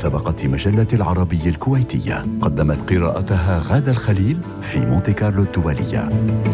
مسابقة مجلة العربي الكويتية. قدمت قراءتها غادة الخليل في مونتي كارلو الدولية.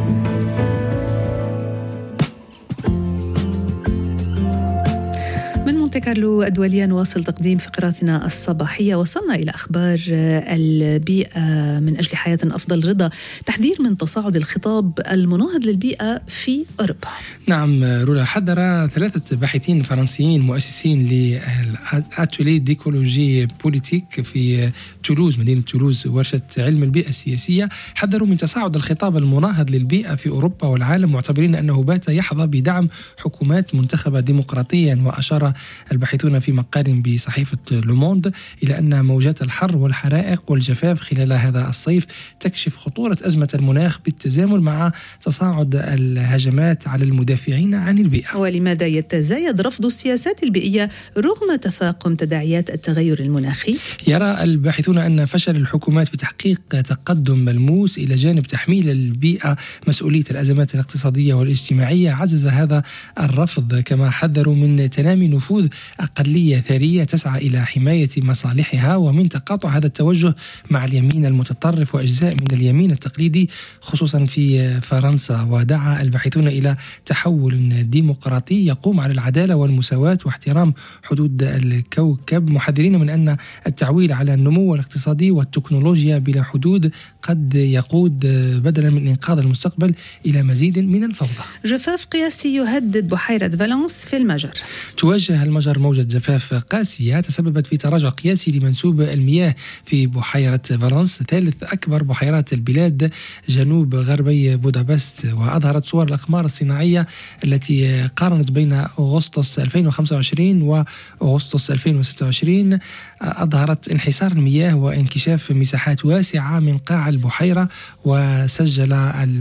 مونتي كارلو الدولية نواصل تقديم فقراتنا الصباحية. وصلنا إلى أخبار البيئة من أجل حياة أفضل. رضا، تحذير من تصاعد الخطاب المناهض للبيئة في أوروبا. نعم رولا، حذر 3 باحثين فرنسيين مؤسسين لأتولي ديكولوجي بوليتيك في تولوز، مدينة تولوز، ورشة علم البيئة السياسية، حذروا من تصاعد الخطاب المناهض للبيئة في أوروبا والعالم، معتبرين أنه بات يحظى بدعم حكومات منتخبة ديمقراطيا. وأشار الباحثون في مقال بصحيفة لوموند إلى أن موجات الحر والحرائق والجفاف خلال هذا الصيف تكشف خطورة أزمة المناخ بالتزامن مع تصاعد الهجمات على المدافعين عن البيئة. ولماذا يتزايد رفض السياسات البيئية رغم تفاقم تداعيات التغير المناخي؟ يرى الباحثون أن فشل الحكومات في تحقيق تقدم ملموس إلى جانب تحميل البيئة مسؤولية الأزمات الاقتصادية والاجتماعية عزز هذا الرفض. كما حذروا من تنامي نفوذ أقلية ثرية تسعى إلى حماية مصالحها ومن تقاطع هذا التوجه مع اليمين المتطرف وأجزاء من اليمين التقليدي خصوصا في فرنسا. ودعا الباحثون إلى تحول ديمقراطي يقوم على العدالة والمساواة واحترام حدود الكوكب، محذرين من أن التعويل على النمو الاقتصادي والتكنولوجيا بلا حدود قد يقود بدلا من إنقاذ المستقبل إلى مزيد من الفوضى. جفاف قياسي يهدد بحيرة فالنس في المجر. تواجه المجر موجة جفاف قاسية تسببت في تراجع قياسي لمنسوب المياه في بحيرة فالنس، ثالث أكبر بحيرات البلاد جنوب غربي بودابست. وأظهرت صور الأقمار الصناعية التي قارنت بين أغسطس 2025 وأغسطس 2026 أظهرت انحسار المياه وانكشاف مساحات واسعة من قاع البحيرة. وسجل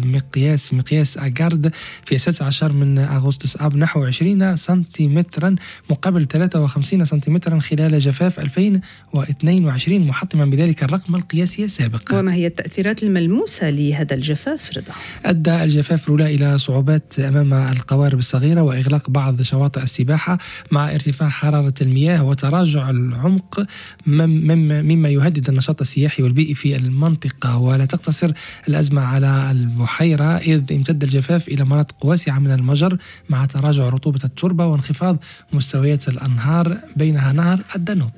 مقياس أغارد في 16 من أغسطس آب نحو 20 سنتيمترا مقابل 53 سنتيمترا خلال جفاف 2022، محطما بذلك الرقم القياسي السابق. وما هي التأثيرات الملموسة لهذا الجفاف رضا؟ أدى الجفاف رولا إلى صعوبات أمام القوارب الصغيرة وإغلاق بعض شواطئ السباحة مع ارتفاع حرارة المياه وتراجع العمق مما يهدد النشاط السياحي والبيئي في المنطقة. ولا تقتصر الأزمة على البحيرة إذ امتد الجفاف إلى مناطق واسعة من المجر مع تراجع رطوبة التربة وانخفاض مستويات الأنهار بينها نهر الدانوب.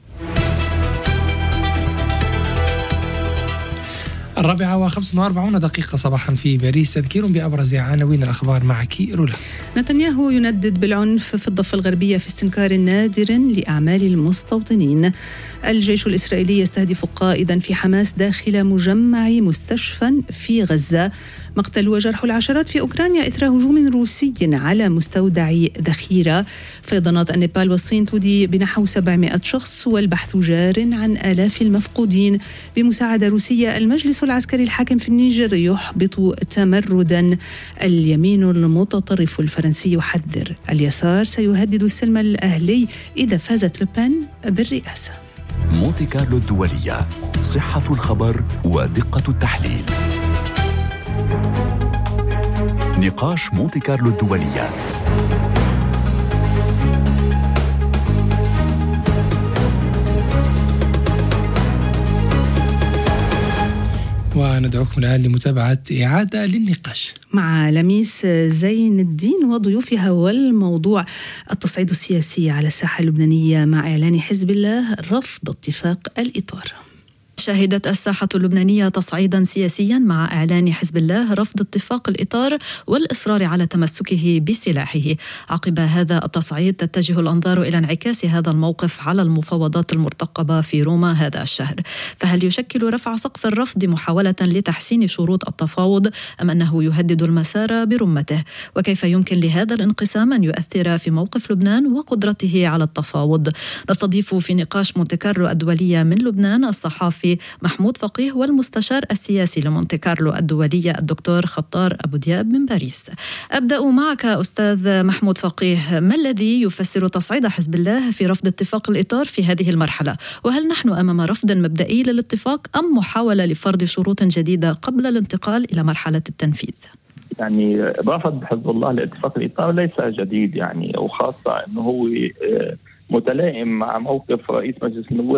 4:45 صباحا في باريس. تذكير بأبرز عناوين الأخبار معك رولا. نتنياهو يندد بالعنف في الضفة الغربية في استنكار نادر لأعمال المستوطنين. الجيش الإسرائيلي يستهدف قائدا في حماس داخل مجمع مستشفى في غزة. مقتل وجرح العشرات في أوكرانيا إثر هجوم روسي على مستودع ذخيرة. فيضانات النيبال والصين تودي بنحو 700 شخص والبحث جار عن آلاف المفقودين بمساعدة روسية. المجلس العسكري الحاكم في النيجر يحبط تمردا. اليمين المتطرف الفرنسي يحذر اليسار سيهدد السلم الأهلي إذا فازت لوبين بالرئاسة. مونتي كارلو الدولية، صحة الخبر ودقة التحليل. نقاش مونتي كارلو الدولية. وندعوكم الآن لمتابعة إعادة للنقاش مع لميس زين الدين وضيوفها. والموضوع التصعيد السياسي على الساحة اللبنانية مع إعلان حزب الله رفض اتفاق الإطار. شهدت الساحة اللبنانية تصعيدا سياسيا مع إعلان حزب الله رفض اتفاق الإطار والإصرار على تمسكه بسلاحه. عقب هذا التصعيد تتجه الأنظار إلى انعكاس هذا الموقف على المفاوضات المرتقبة في روما هذا الشهر. فهل يشكل رفع سقف الرفض محاولة لتحسين شروط التفاوض أم أنه يهدد المسار برمته؟ وكيف يمكن لهذا الانقسام أن يؤثر في موقف لبنان وقدرته على التفاوض؟ نستضيف في نقاش مونتي كارلو الدولية من لبنان الصحافي محمود فقيه والمستشار السياسي لمونتي كارلو الدولية الدكتور خطار أبو دياب من باريس. أبدأ معك أستاذ محمود فقيه، ما الذي يفسر تصعيد حزب الله في رفض اتفاق الإطار في هذه المرحلة؟ وهل نحن أمام رفض مبدئي للاتفاق أم محاولة لفرض شروط جديدة قبل الانتقال إلى مرحلة التنفيذ؟ يعني رفض حزب الله لاتفاق الإطار ليس جديد، يعني وخاصة أنه هو متلائم مع موقف رئيس مجلس النواب